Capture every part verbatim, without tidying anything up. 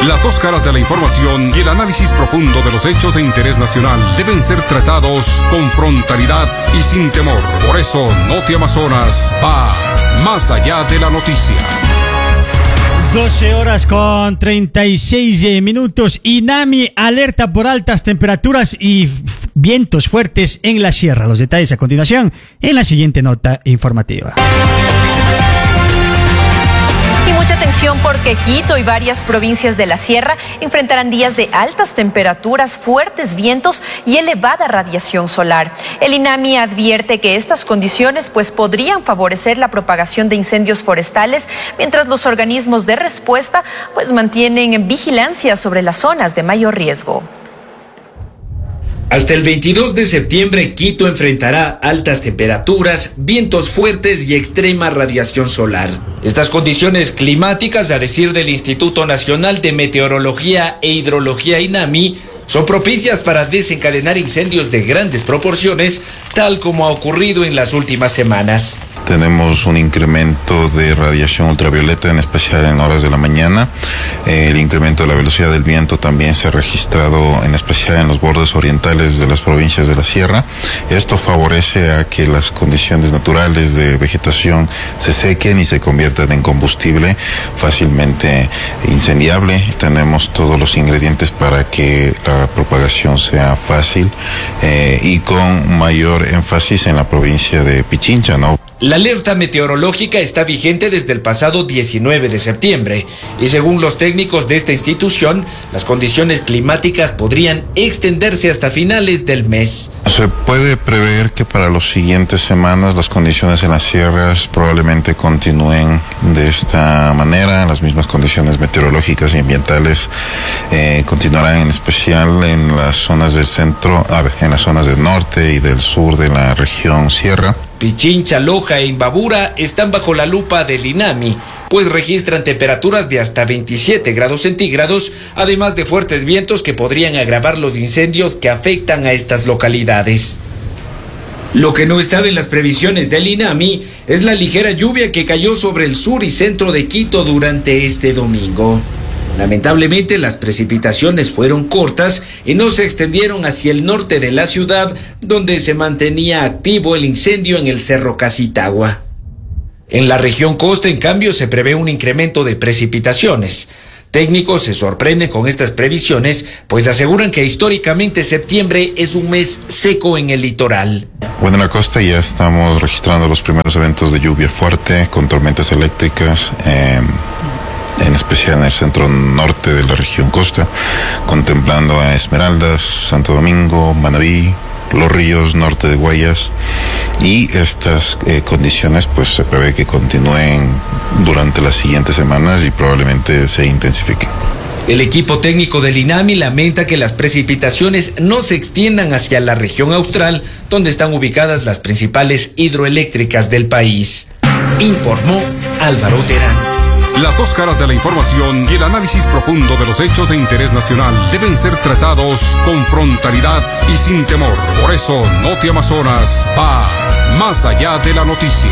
Las dos caras de la información y el análisis profundo de los hechos de interés nacional deben ser tratados con frontalidad y sin temor. Por eso, Noti Amazonas va más allá de la noticia. doce horas con treinta y seis minutos. INAMI alerta por altas temperaturas y f- vientos fuertes en la sierra. Los detalles a continuación en la siguiente nota informativa. Y mucha atención porque Quito y varias provincias de la sierra enfrentarán días de altas temperaturas, fuertes vientos y elevada radiación solar. El INAMI advierte que estas condiciones pues podrían favorecer la propagación de incendios forestales, mientras los organismos de respuesta pues mantienen vigilancia sobre las zonas de mayor riesgo. Hasta el veintidós de septiembre, Quito enfrentará altas temperaturas, vientos fuertes y extrema radiación solar. Estas condiciones climáticas, a decir del Instituto Nacional de Meteorología e Hidrología INAMI, son propicias para desencadenar incendios de grandes proporciones, tal como ha ocurrido en las últimas semanas. Tenemos un incremento de radiación ultravioleta, en especial en horas de la mañana. Eh, el incremento de la velocidad del viento también se ha registrado, en especial en los bordes orientales de las provincias de la sierra. Esto favorece a que las condiciones naturales de vegetación se sequen y se conviertan en combustible fácilmente incendiable. Tenemos todos los ingredientes para que la propagación sea fácil eh, y con mayor énfasis en la provincia de Pichincha, ¿no? La alerta meteorológica está vigente desde el pasado diecinueve de septiembre y según los técnicos de esta institución, las condiciones climáticas podrían extenderse hasta finales del mes. Se puede prever que para las siguientes semanas las condiciones en las sierras probablemente continúen de esta manera. Las mismas condiciones meteorológicas y ambientales eh, continuarán, en especial en las zonas del centro, a ver, en las zonas del norte y del sur de la región sierra. Pichincha, Loja e Imbabura están bajo la lupa del INAMI, pues registran temperaturas de hasta veintisiete grados centígrados, además de fuertes vientos que podrían agravar los incendios que afectan a estas localidades. Lo que no estaba en las previsiones del INAMI es la ligera lluvia que cayó sobre el sur y centro de Quito durante este domingo. Lamentablemente, las precipitaciones fueron cortas y no se extendieron hacia el norte de la ciudad, donde se mantenía activo el incendio en el Cerro Casitagua. En la región costa, en cambio, se prevé un incremento de precipitaciones. Técnicos se sorprenden con estas previsiones, pues aseguran que históricamente septiembre es un mes seco en el litoral. Bueno, en la costa ya estamos registrando los primeros eventos de lluvia fuerte, con tormentas eléctricas, eh, en especial en el centro norte de la región costa, contemplando a Esmeraldas, Santo Domingo, Manabí, Los Ríos, norte de Guayas, y estas eh, condiciones pues se prevé que continúen durante las siguientes semanas y probablemente se intensifiquen. El equipo técnico del INAMI lamenta que las precipitaciones no se extiendan hacia la región austral, donde están ubicadas las principales hidroeléctricas del país. Informó Álvaro Terán. Las dos caras de la información y el análisis profundo de los hechos de interés nacional deben ser tratados con frontalidad y sin temor. Por eso, Noti Amazonas va más allá de la noticia.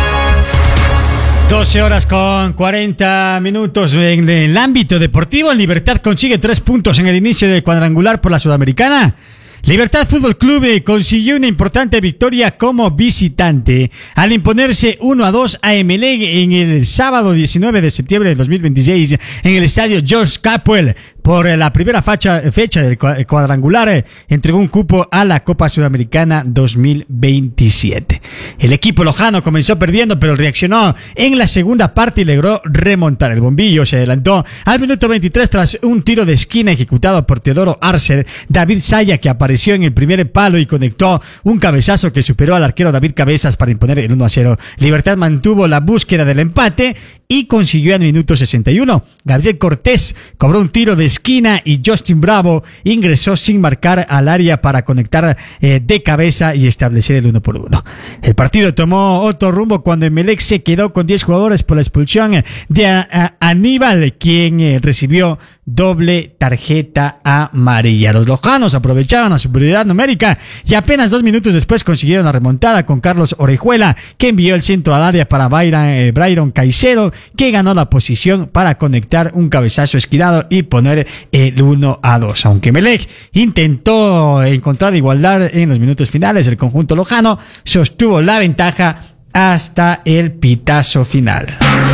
doce horas con cuarenta minutos. En el ámbito deportivo, Libertad consigue tres puntos en el inicio del cuadrangular por la Sudamericana. Libertad Fútbol Club consiguió una importante victoria como visitante al imponerse uno a dos a Emelec en el sábado diecinueve de septiembre de dos mil veintiséis en el estadio George Capwell. Por la primera fecha, fecha del cuadrangular, entregó un cupo a la Copa Sudamericana dos mil veintisiete. El equipo lojano comenzó perdiendo, pero reaccionó en la segunda parte y logró remontar. El bombillo se adelantó al minuto veintitrés tras un tiro de esquina ejecutado por Teodoro Arcer. David Saya, que apareció en el primer palo y conectó un cabezazo que superó al arquero David Cabezas para imponer el uno a cero. Libertad mantuvo la búsqueda del empate y consiguió en el minuto sesenta y uno. Gabriel Cortés cobró un tiro de esquina y Justin Bravo ingresó sin marcar al área para conectar eh, de cabeza y establecer el uno por uno. El partido tomó otro rumbo cuando Emelec se quedó con diez jugadores por la expulsión de a, a, Aníbal, quien eh, recibió doble tarjeta amarilla. Los lojanos aprovechaban la superioridad numérica y apenas dos minutos después consiguieron la remontada con Carlos Orejuela, que envió el centro al área para Byron, eh, Byron Caicedo, que ganó la posición para conectar un cabezazo esquinado y poner el uno a dos. Aunque Emelec intentó encontrar igualdad en los minutos finales, el conjunto lojano sostuvo la ventaja hasta el pitazo final.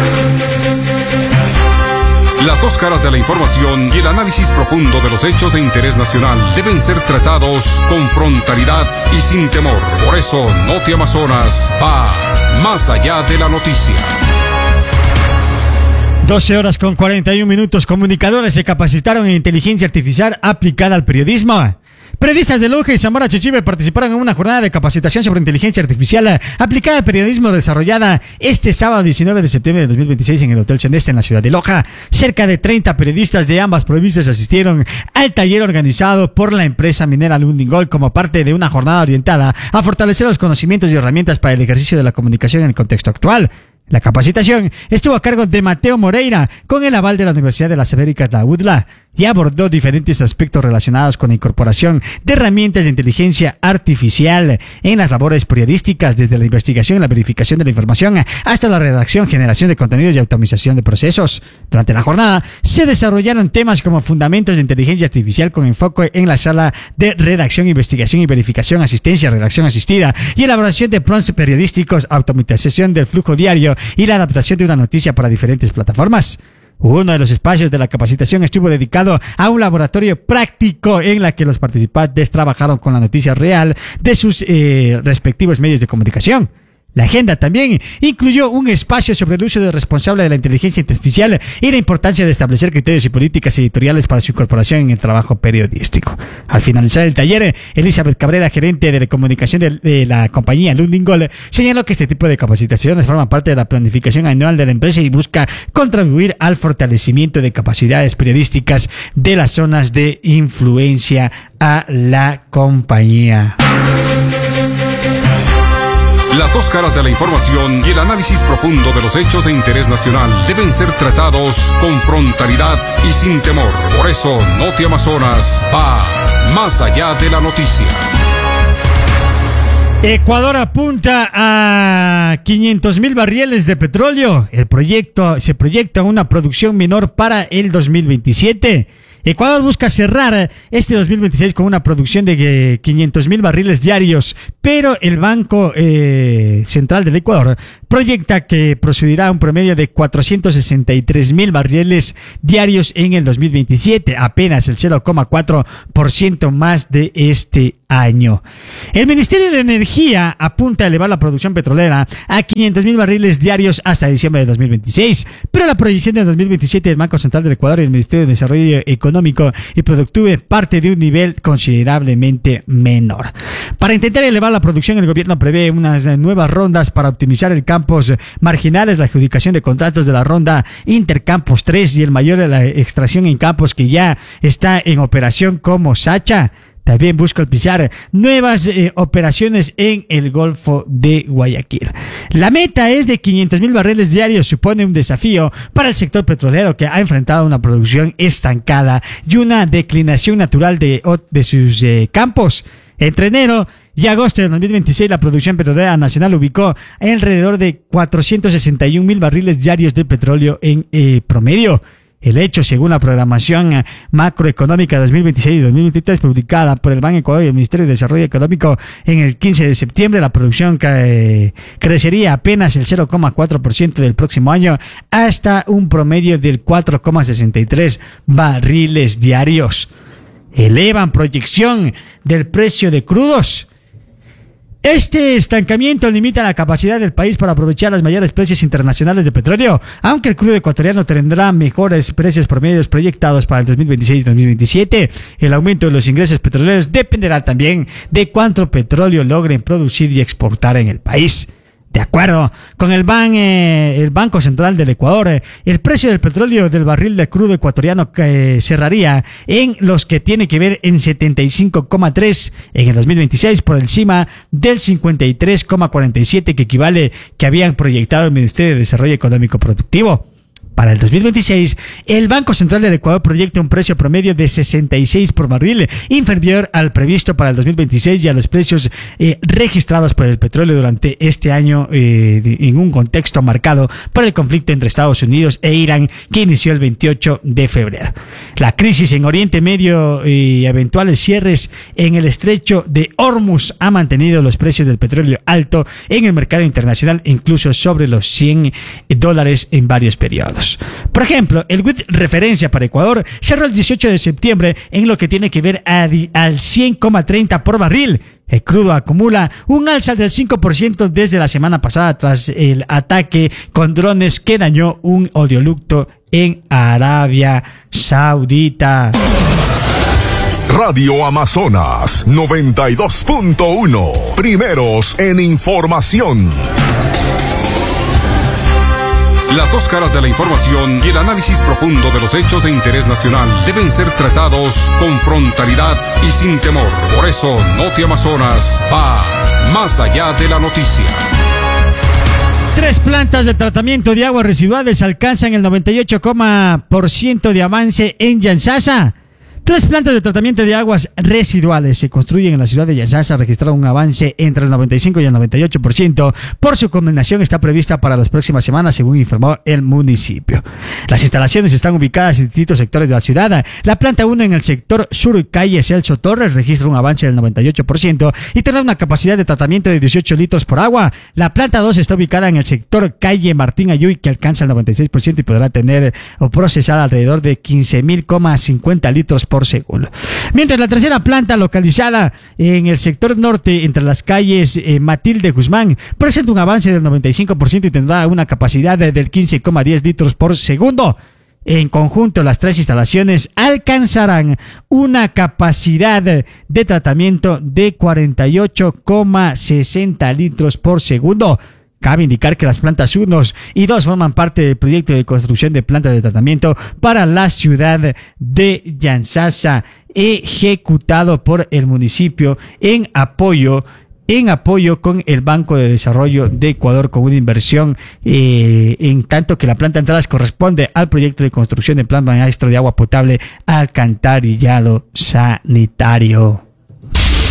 Las dos caras de la información y el análisis profundo de los hechos de interés nacional deben ser tratados con frontalidad y sin temor. Por eso, Noti Amazonas va más allá de la noticia. doce horas con cuarenta y un minutos. Comunicadores se capacitaron en inteligencia artificial aplicada al periodismo. Periodistas de Loja y Zamora Chinchipe participaron en una jornada de capacitación sobre inteligencia artificial aplicada al periodismo desarrollada este sábado diecinueve de septiembre de dos mil veintiséis en el Hotel Chendeste en la ciudad de Loja. Cerca de treinta periodistas de ambas provincias asistieron al taller organizado por la empresa minera Lundin como parte de una jornada orientada a fortalecer los conocimientos y herramientas para el ejercicio de la comunicación en el contexto actual. La capacitación estuvo a cargo de Mateo Moreira con el aval de la Universidad de las Américas, la U D L A, y abordó diferentes aspectos relacionados con la incorporación de herramientas de inteligencia artificial en las labores periodísticas, desde la investigación y la verificación de la información hasta la redacción, generación de contenidos y automatización de procesos. Durante la jornada se desarrollaron temas como fundamentos de inteligencia artificial con enfoque en la sala de redacción, investigación y verificación, asistencia, redacción asistida y elaboración de prompts periodísticos, automatización del flujo diario y la adaptación de una noticia para diferentes plataformas. Uno de los espacios de la capacitación estuvo dedicado a un laboratorio práctico en la que los participantes trabajaron con la noticia real de sus eh, respectivos medios de comunicación. La agenda también incluyó un espacio sobre el uso responsable de la inteligencia artificial y la importancia de establecer criterios y políticas editoriales para su incorporación en el trabajo periodístico. Al finalizar el taller, Elizabeth Cabrera, gerente de comunicación de, de la compañía Lundin Gold, señaló que este tipo de capacitaciones forma parte de la planificación anual de la empresa y busca contribuir al fortalecimiento de capacidades periodísticas de las zonas de influencia a la compañía. Las dos caras de la información y el análisis profundo de los hechos de interés nacional deben ser tratados con frontalidad y sin temor. Por eso, Noti Amazonas va más allá de la noticia. Ecuador apunta a quinientos mil barriles de petróleo. El proyecto se proyecta una producción menor para el dos mil veintisiete. Ecuador busca cerrar este dos mil veintiséis con una producción de quinientos mil barriles diarios, pero el Banco eh, Central del Ecuador proyecta que procederá a un promedio de cuatrocientos sesenta y tres mil barriles diarios en el dos mil veintisiete, apenas el cero coma cuatro por ciento más de este año. El Ministerio de Energía apunta a elevar la producción petrolera a quinientos mil barriles diarios hasta diciembre de dos mil veintiséis, pero la proyección de dos mil veintisiete del Banco Central del Ecuador y el Ministerio de Desarrollo Económico y Productivo parte de un nivel considerablemente menor. Para intentar elevar la producción, el gobierno prevé unas nuevas rondas para optimizar el campos marginales, la adjudicación de contratos de la ronda Intercampos tres y el mayor de la extracción en campos que ya está en operación como Sacha. También busca auspiciar nuevas eh, operaciones en el Golfo de Guayaquil. La meta es de quinientos mil barriles diarios. Supone un desafío para el sector petrolero que ha enfrentado una producción estancada y una declinación natural de, de sus eh, campos. Entre enero y agosto de dos mil veintiséis, la producción petrolera nacional ubicó alrededor de cuatrocientos sesenta y un mil barriles diarios de petróleo en eh, promedio. El hecho, según la programación macroeconómica dos mil veintiséis y dos mil veintitrés publicada por el Banco Ecuador y el Ministerio de Desarrollo Económico en el quince de septiembre, la producción cre- crecería apenas el cero coma cuatro por ciento del próximo año hasta un promedio del cuatro coma sesenta y tres barriles diarios. Elevan proyección del precio de crudos. Este estancamiento limita la capacidad del país para aprovechar los mayores precios internacionales de petróleo, aunque el crudo ecuatoriano tendrá mejores precios promedios proyectados para el dos mil veintiséis y dos mil veintisiete. El aumento de los ingresos petroleros dependerá también de cuánto petróleo logren producir y exportar en el país. De acuerdo con el, ban, eh, el Banco Central del Ecuador, eh, el precio del petróleo del barril de crudo ecuatoriano eh, cerraría en los que tiene que ver en setenta y cinco coma tres en el dos mil veintiséis por encima del cincuenta y tres coma cuarenta y siete que equivale que habían proyectado el Ministerio de Desarrollo Económico Productivo. Para el dos mil veintiséis, el Banco Central del Ecuador proyecta un precio promedio de sesenta y seis por barril, inferior al previsto para el dos mil veintiséis y a los precios eh, registrados por el petróleo durante este año, eh, de, en un contexto marcado por el conflicto entre Estados Unidos e Irán, que inició el veintiocho de febrero. La crisis en Oriente Medio y eventuales cierres en el estrecho de Hormuz ha mantenido los precios del petróleo alto en el mercado internacional, incluso sobre los cien dólares en varios periodos. Por ejemplo, el W I T referencia para Ecuador cerró el dieciocho de septiembre en lo que tiene que ver a, al cien coma treinta por barril. El crudo acumula un alza del cinco por ciento desde la semana pasada tras el ataque con drones que dañó un oleoducto en Arabia Saudita. Radio Amazonas noventa y dos punto uno, primeros en información. Las dos caras de la información y el análisis profundo de los hechos de interés nacional deben ser tratados con frontalidad y sin temor. Por eso, Noti Amazonas va más allá de la noticia. Tres plantas de tratamiento de aguas residuales alcanzan el noventa y ocho por ciento de avance en Yantzaza. Tres plantas de tratamiento de aguas residuales se construyen en la ciudad de Yantzaza, registraron un avance entre el noventa y cinco y el noventa y ocho por ciento. Por su condenación está prevista para las próximas semanas, según informó el municipio. Las instalaciones están ubicadas en distintos sectores de la ciudad. La planta uno en el sector sur, calle Celso Torres, registra un avance del noventa y ocho por ciento y tendrá una capacidad de tratamiento de dieciocho litros por agua. La planta dos está ubicada en el sector calle Martín Ayuy, que alcanza el noventa y seis por ciento y podrá tener o procesar alrededor de quince mil cincuenta litros por segundo. Mientras la tercera planta, localizada en el sector norte entre las calles eh, Matilde Guzmán, presenta un avance del noventa y cinco por ciento y tendrá una capacidad de, del quince coma diez litros por segundo. En conjunto, las tres instalaciones alcanzarán una capacidad de tratamiento de cuarenta y ocho coma sesenta litros por segundo. Cabe indicar que las plantas uno y dos forman parte del proyecto de construcción de plantas de tratamiento para la ciudad de Yantzaza, ejecutado por el municipio en apoyo en apoyo con el Banco de Desarrollo de Ecuador, con una inversión eh, en tanto que la planta entradas corresponde al proyecto de construcción del plan maestro de agua potable alcantarillado sanitario.